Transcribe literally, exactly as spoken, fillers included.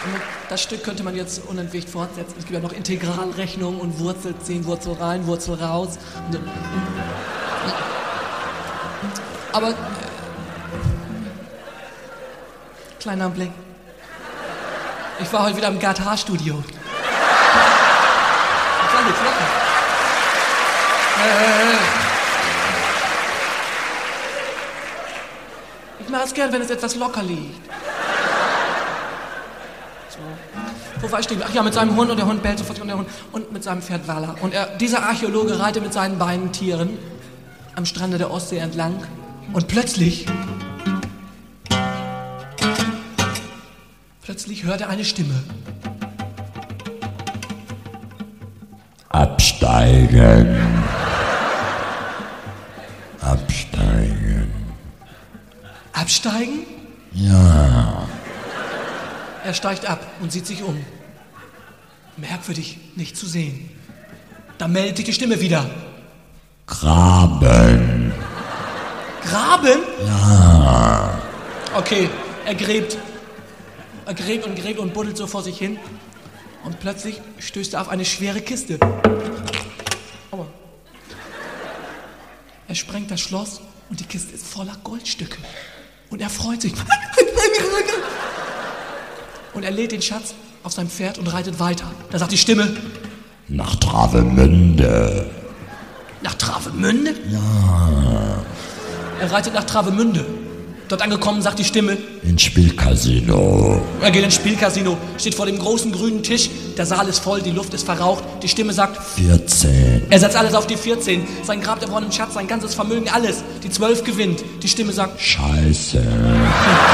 Das Stück könnte man jetzt unentwegt fortsetzen. Es gibt ja noch Integralrechnung und Wurzel ziehen, Wurzel rein, Wurzel raus. Aber... Äh, kleiner Blick. Ich war heute wieder im Gerd Haar-Studio. Kleine Flocken. Äh, ich mache es gern, wenn es etwas locker liegt. So. Wo war ich stehen? Ach ja, mit seinem Hund und der Hund bellt sofort und der Hund und mit seinem Pferd Walla. Und er, dieser Archäologe reitet mit seinen beiden Tieren am Strande der Ostsee entlang und plötzlich, plötzlich hört er eine Stimme. Absteigen. Absteigen. Absteigen? Ja. Er steigt ab und sieht sich um. Merkwürdig, nicht zu sehen. Da meldet sich die Stimme wieder. Graben. Graben? Ja. Okay, er gräbt. Er gräbt und gräbt und buddelt so vor sich hin. Und plötzlich stößt er auf eine schwere Kiste. Aua. Er sprengt das Schloss und die Kiste ist voller Goldstücke. Und er freut sich. Und er lädt den Schatz auf sein Pferd und reitet weiter. Da sagt die Stimme: Nach Travemünde. Nach Travemünde? Ja. Er reitet nach Travemünde. Dort angekommen sagt die Stimme: Ins Spielcasino. Er geht ins Spielcasino, steht vor dem großen grünen Tisch. Der Saal ist voll, die Luft ist verraucht. Die Stimme sagt: vierzehn. Er setzt alles auf die vierzehn. Sein Grab der Schatz, sein ganzes Vermögen, alles. Die zwölf gewinnt. Die Stimme sagt: Scheiße.